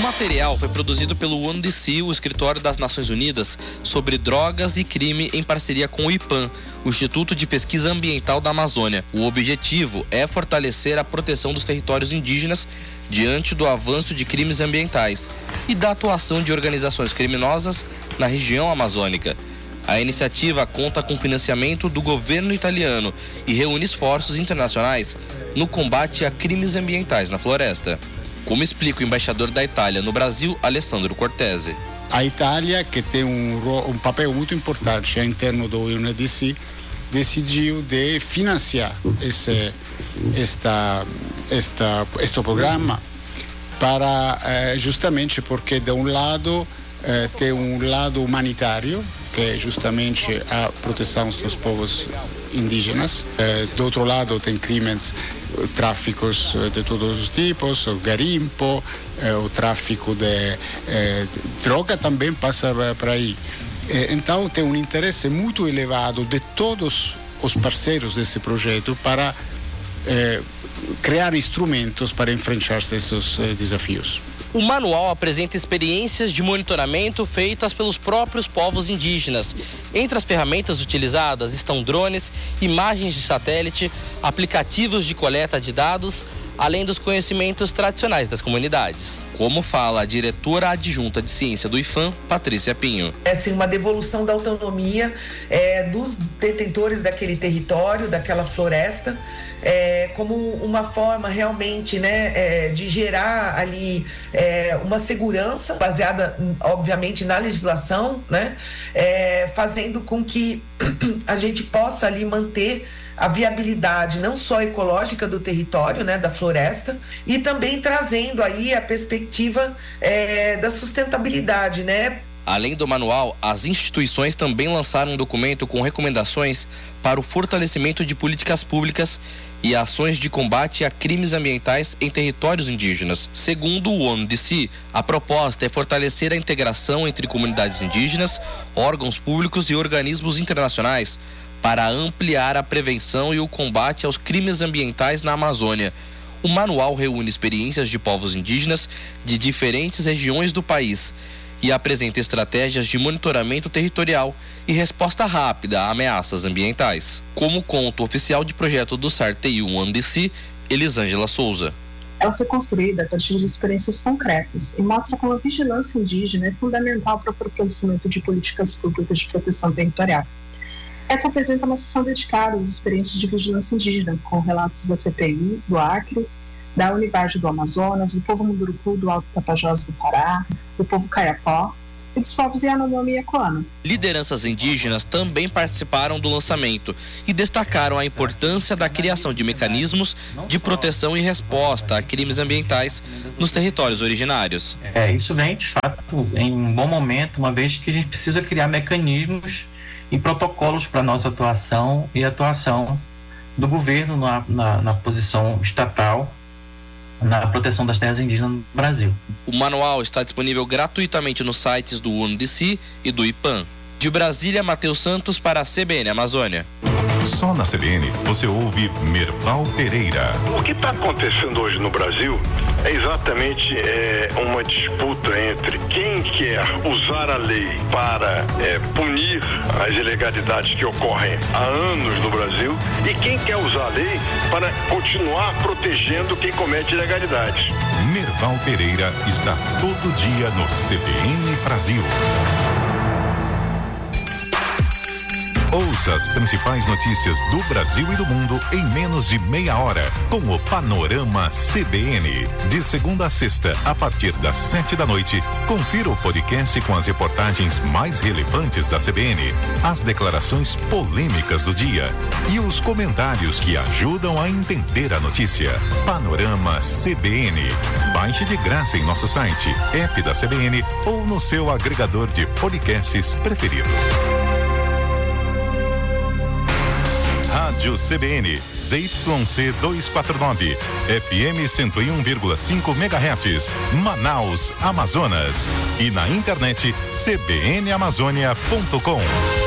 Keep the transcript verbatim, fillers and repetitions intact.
material foi produzido pelo U N D C, o Escritório das Nações Unidas sobre Drogas e Crime, em parceria com o IPAM, o Instituto de Pesquisa Ambiental da Amazônia. O objetivo é fortalecer a proteção dos territórios indígenas diante do avanço de crimes ambientais e da atuação de organizações criminosas na região amazônica. A iniciativa conta com financiamento do governo italiano e reúne esforços internacionais no combate a crimes ambientais na floresta. Como explica o embaixador da Itália no Brasil, Alessandro Cortese. A Itália, que tem um, um papel muito importante interno do U N D C, decidiu de financiar esse esta, esta, este programa para eh, justamente porque de um lado eh, tem um lado humanitário, que é justamente a proteção dos povos indígenas. Eh, do outro lado tem crimes, tráficos de todos os tipos, o garimpo, eh, o tráfico de, eh, de droga também passa por aí. Eh, então tem um interesse muito elevado de todos os parceiros desse projeto para eh, criar instrumentos para enfrentar esses eh, desafios. O manual apresenta experiências de monitoramento feitas pelos próprios povos indígenas. Entre as ferramentas utilizadas estão drones, imagens de satélite, aplicativos de coleta de dados, além dos conhecimentos tradicionais das comunidades. Como fala a diretora adjunta de ciência do IPAM, Patrícia Pinho. É assim, uma devolução da autonomia é, dos detentores daquele território, daquela floresta, é, como uma forma realmente, né, é, de gerar ali é, uma segurança baseada, obviamente, na legislação, né, é, fazendo com que a gente possa ali manter a viabilidade não só ecológica do território, né, da floresta, e também trazendo aí a perspectiva é, da sustentabilidade, né? Além do manual, as instituições também lançaram um documento com recomendações para o fortalecimento de políticas públicas e ações de combate a crimes ambientais em territórios indígenas. Segundo o U N D C, a proposta é fortalecer a integração entre comunidades indígenas, órgãos públicos e organismos internacionais para ampliar a prevenção e o combate aos crimes ambientais na Amazônia. O manual reúne experiências de povos indígenas de diferentes regiões do país e apresenta estratégias de monitoramento territorial e resposta rápida a ameaças ambientais, como conta o oficial de projeto do SAR-T I U N D C, Elisângela Souza. Ela foi construída a partir de experiências concretas e mostra como a vigilância indígena é fundamental para o fortalecimento de políticas públicas de proteção territorial. Essa apresenta uma sessão dedicada às experiências de vigilância indígena, com relatos da C P I, do Acre, da Univage do Amazonas, do povo Munduruku do Alto Tapajós do Pará, do povo Kayapó e dos povos Yanomami e Akoana. Lideranças indígenas também participaram do lançamento e destacaram a importância da criação de mecanismos de proteção e resposta a crimes ambientais nos territórios originários. É, isso vem, de fato, em um bom momento, uma vez que a gente precisa criar mecanismos e protocolos para nossa atuação e atuação do governo na, na, na posição estatal na proteção das terras indígenas no Brasil. O manual está disponível gratuitamente nos sites do U N D C e do IPAM. De Brasília, Matheus Santos para a C B N Amazônia. Só na C B N você ouve Merval Pereira. O que está acontecendo hoje no Brasil é exatamente é, uma disputa entre quem quer usar a lei para é, punir as ilegalidades que ocorrem há anos no Brasil e quem quer usar a lei para continuar protegendo quem comete ilegalidades. Merval Pereira está todo dia no C B N Brasil. Ouça as principais notícias do Brasil e do mundo em menos de meia hora com o Panorama C B N. De segunda a sexta, a partir das sete da noite, confira o podcast com as reportagens mais relevantes da C B N, as declarações polêmicas do dia e os comentários que ajudam a entender a notícia. Panorama C B N. Baixe de graça em nosso site, app da C B N ou no seu agregador de podcasts preferido. Rádio C B N, Z Y C duzentos e quarenta e nove, F M cento e um vírgula cinco megahertz, Manaus, Amazonas. E na internet c b n amazônia ponto com.